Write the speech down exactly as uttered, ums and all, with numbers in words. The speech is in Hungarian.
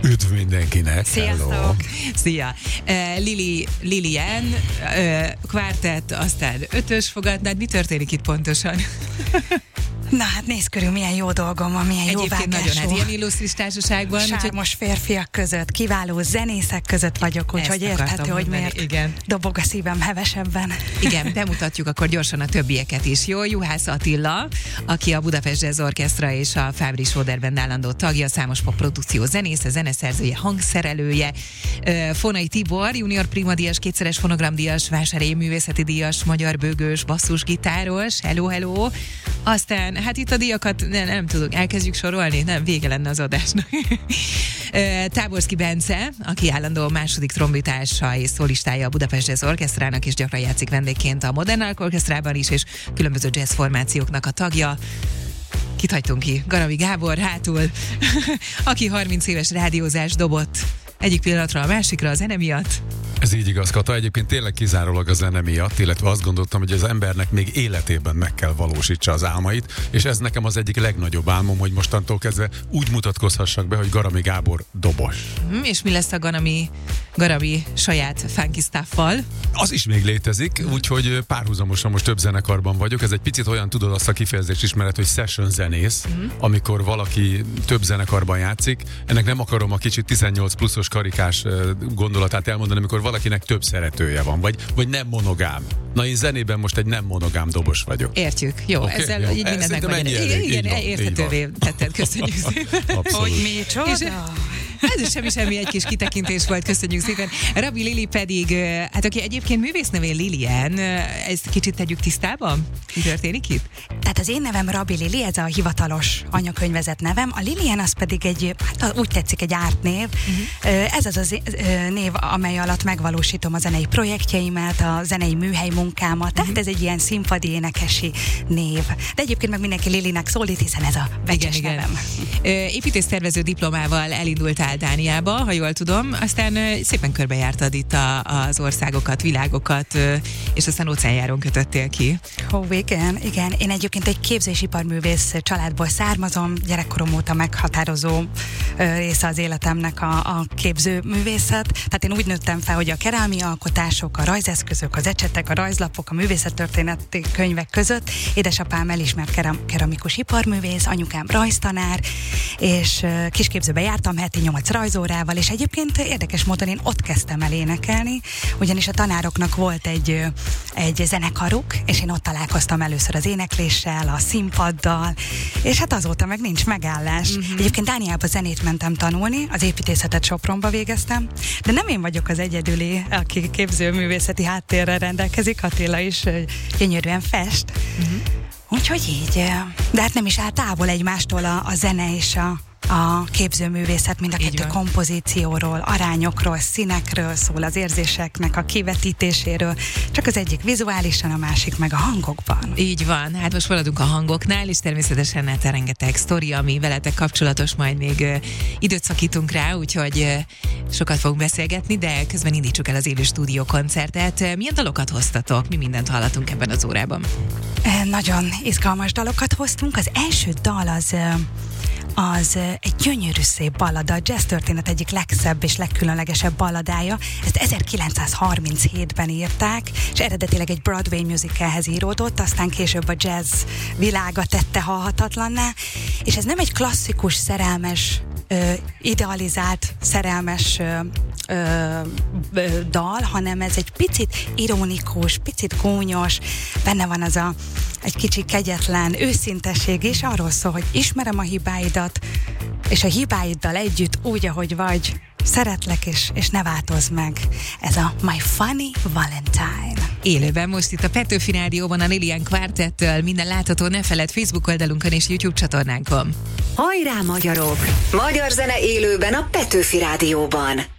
Üdv mindenkinek! Sziasztok! Hello. Szia! Uh, Lili, Lilian, uh, kvártett, aztán ötös fogadnád. Mi történik itt pontosan? Na hát nézd körül, milyen jó dolgom van, milyen jó Egyébként vágású. nagyon, hát ilyen illusztris társaságban. Sármos férfiak között, kiváló zenészek között vagyok, úgyhogy érthető, hogy miért igen. dobog a szívem hevesebben. Igen, bemutatjuk akkor gyorsan a többieket is. Jó, Juhász Attila, aki a Budapest Jazz Orchestra és a Fábris Roder Band állandó tagja, számos popprodukció zenésze, zeneszerzője, hangszerelője. Fonai Tibor, junior primadíjas, kétszeres fonogramdíjas, vásárhelyi művészeti díjas, magyar bőgős, basszusgitáros. Hello, hello. Aztán, hát itt a díjakat nem, nem tudok, elkezdjük sorolni? Nem, vége lenne az adásnak. Táborszki Bence, aki állandó második trombitása és szólistája a Budapest Jazz Orchestrának, és gyakran játszik vendégként a Modern Arc Orchestrában is, és különböző jazz formációknak a tagja. Kit hagytunk ki? Garami Gábor hátul, aki harminc éves rádiózás dobott egyik pillanatra a másikra a zene miatt. Ez így igaz, Kata. Egyébként tényleg kizárólag a zene miatt, illetve azt gondoltam, hogy az embernek még életében meg kell valósítsa az álmait, és ez nekem az egyik legnagyobb álmom, hogy mostantól kezdve úgy mutatkozhassak be, hogy Garami Gábor dobos. Hmm, és mi lesz a Garami, Garami saját funky stuff-val? Az is még létezik, úgyhogy párhuzamosan most több zenekarban vagyok. Ez egy picit olyan, tudod azt a kifejezést ismeret, hogy session zenész, hmm. amikor valaki több zenekarban játszik. Ennek nem akarom a kicsit tizennyolc pluszos karikás gondolatát elmondani, amikor valakinek több szeretője van, vagy, vagy nem monogám. Na, én zenében most egy nem monogám dobos vagyok. Értjük. Jó, okay, ezzel jó. így mindent megmondani. Igen, érthetővé tetted. Köszönjük szépen. Hogy micsoda? Ez semmi, semmi, egy kis kitekintés volt, köszönjük szépen. Rabi Lili pedig, hát aki egyébként művész nevén Lilian, ezt kicsit tegyük tisztába? Mi történik itt? Tehát az én nevem Rabi Lili, ez a hivatalos anyakönyvezett nevem, a Lilian az pedig egy, hát úgy tetszik, egy ártnév. Uh-huh. Ez az az név, amely alatt megvalósítom a zenei projektjeimet, a zenei műhely munkámat, tehát uh-huh. ez egy ilyen színpadi énekesi név. De egyébként meg mindenki Lilinek szólít, hiszen ez a becses nevem. Építésztervező diplomával elindult Dániába, ha jól tudom, aztán szépen körbejártad itt a, az országokat, világokat, és aztán óceánjáron kötöttél ki. Ó, igen, igen. Én egyébként egy képzősiparművész családból származom, gyerekkorom óta meghatározó része az életemnek a, a képzőművészet. Tehát én úgy nőttem fel, hogy a kerámia alkotások, a rajzeszközök, az ecsetek, a rajzlapok, a művészettörténeti könyvek között. Édesapám elismert keram, keramikus iparművész, anyukám rajztanár, és kisképzőbe jártam heti nyolc rajzórával, és egyébként érdekes módon én ott kezdtem el énekelni, ugyanis a tanároknak volt egy, egy zenekaruk, és én ott találkoztam először az énekléssel, a színpaddal, és hát azóta meg nincs megállás. Uh-huh. Egyébként Dániába zenét mentem tanulni, az építészetet Sopronba végeztem, de nem én vagyok az egyedüli, aki képzőművészeti háttérrel rendelkezik, Attila is gyönyörűen fest. Uh-huh. Úgyhogy így, de hát nem is áll távol egymástól a, a zene és a a képzőművészet, mind a kettő kompozícióról, arányokról, színekről szól, az érzéseknek a kivetítéséről, csak az egyik vizuálisan, a másik meg a hangokban. Így van, hát most maradunk a hangoknál, és természetesen hát a rengeteg sztori, ami veletek kapcsolatos, majd még uh, időt szakítunk rá, úgyhogy uh, sokat fogunk beszélgetni, de közben indítsuk el az élő stúdió koncertet. Uh, milyen dalokat hoztatok? Mi mindent hallatunk ebben az órában? E, nagyon izgalmas dalokat hoztunk. Az első dal az uh, az egy gyönyörű szép ballada, a jazz történet egyik legszebb és legkülönlegesebb balladája. Ezt ezerkilencszázharminchétben írták, és eredetileg egy Broadway musicalhez íródott, aztán később a jazz világa tette halhatatlanná, és ez nem egy klasszikus, szerelmes, ö, idealizált, szerelmes ö, ö, ö, dal, hanem ez egy picit ironikus, picit gúnyos, benne van az a egy kicsi kegyetlen őszintesség, és arról szól, hogy ismerem a hibáidat, és a hibáiddal együtt úgy, ahogy vagy, szeretlek, és, és ne változz meg. Ez a My Funny Valentine. Élőben most itt a Petőfi Rádióban a Lilian Quartettől, minden látható, ne feledd Facebook oldalunkon és YouTube csatornánkon. Hajrá magyarok! Magyar zene élőben a Petőfi Rádióban.